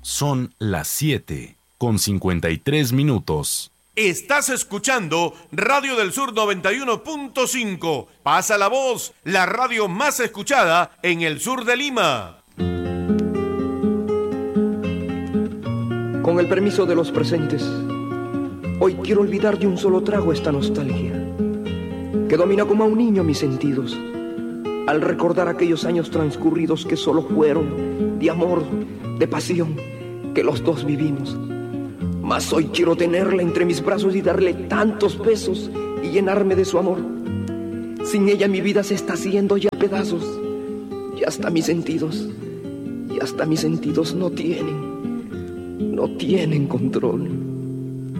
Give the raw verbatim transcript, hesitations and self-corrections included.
Son las siete con cincuenta y tres minutos. Estás escuchando Radio del Sur noventa y uno punto cinco. Pasa la voz, la radio más escuchada en el sur de Lima. Con el permiso de los presentes, hoy quiero olvidar de un solo trago esta nostalgia que domina como a un niño mis sentidos al recordar aquellos años transcurridos que solo fueron de amor, de pasión, que los dos vivimos. Mas hoy quiero tenerla entre mis brazos y darle tantos besos y llenarme de su amor. Sin ella mi vida se está haciendo ya pedazos y hasta mis sentidos, y hasta mis sentidos no tienen, no tienen control.